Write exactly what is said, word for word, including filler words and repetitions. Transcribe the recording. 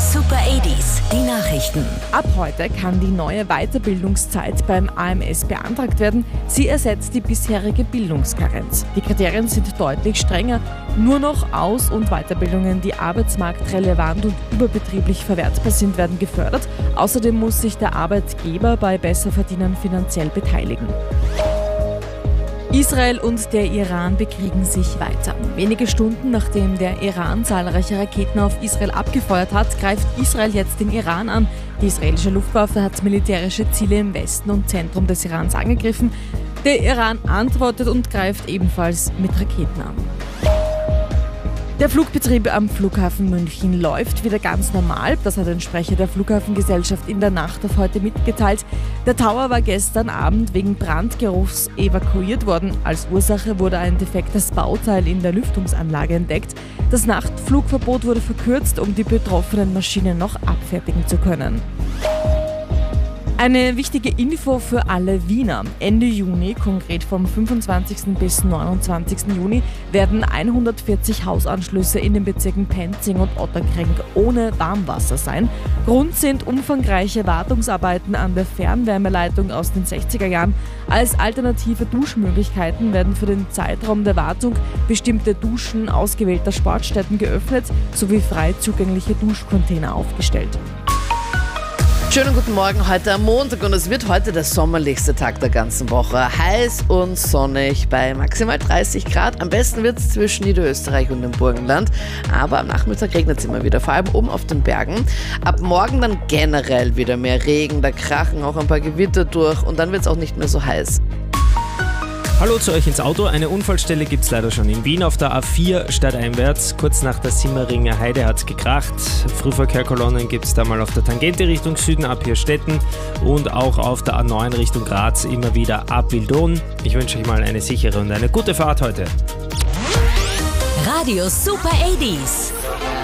Super achtziger, die Nachrichten. Ab heute kann die neue Weiterbildungszeit beim A M S beantragt werden. Sie ersetzt die bisherige Bildungskarenz. Die Kriterien sind deutlich strenger. Nur noch Aus- und Weiterbildungen, die arbeitsmarktrelevant und überbetrieblich verwertbar sind, werden gefördert. Außerdem muss sich der Arbeitgeber bei Besserverdienern finanziell beteiligen. Israel und der Iran bekriegen sich weiter. Wenige Stunden nachdem der Iran zahlreiche Raketen auf Israel abgefeuert hat, greift Israel jetzt den Iran an. Die israelische Luftwaffe hat militärische Ziele im Westen und Zentrum des Irans angegriffen. Der Iran antwortet und greift ebenfalls mit Raketen an. Der Flugbetrieb am Flughafen München läuft wieder ganz normal. Das hat ein Sprecher der Flughafengesellschaft in der Nacht auf heute mitgeteilt. Der Tower war gestern Abend wegen Brandgeruchs evakuiert worden. Als Ursache wurde ein defektes Bauteil in der Lüftungsanlage entdeckt. Das Nachtflugverbot wurde verkürzt, um die betroffenen Maschinen noch abfertigen zu können. Eine wichtige Info für alle Wiener. Ende Juni, konkret vom fünfundzwanzigsten bis neunundzwanzigsten Juni, werden hundertvierzig Hausanschlüsse in den Bezirken Penzing und Otterkring ohne Warmwasser sein. Grund sind umfangreiche Wartungsarbeiten an der Fernwärmeleitung aus den sechziger Jahren. Als alternative Duschmöglichkeiten werden für den Zeitraum der Wartung bestimmte Duschen ausgewählter Sportstätten geöffnet sowie frei zugängliche Duschcontainer aufgestellt. Schönen guten Morgen heute am Montag und es wird heute der sommerlichste Tag der ganzen Woche. Heiß und sonnig bei maximal dreißig Grad. Am besten wird es zwischen Niederösterreich und dem Burgenland. Aber am Nachmittag regnet es immer wieder, vor allem oben auf den Bergen. Ab morgen dann generell wieder mehr Regen, da krachen auch ein paar Gewitter durch und dann wird es auch nicht mehr so heiß. Hallo zu euch ins Auto. Eine Unfallstelle gibt es leider schon in Wien auf der A vier stadteinwärts. Kurz nach der Simmeringer Heide hat es gekracht. Frühverkehrkolonnen gibt es da mal auf der Tangente Richtung Süden ab Hirstetten und auch auf der A neun Richtung Graz immer wieder ab Wildon. Ich wünsche euch mal eine sichere und eine gute Fahrt heute. Radio Super achtziger.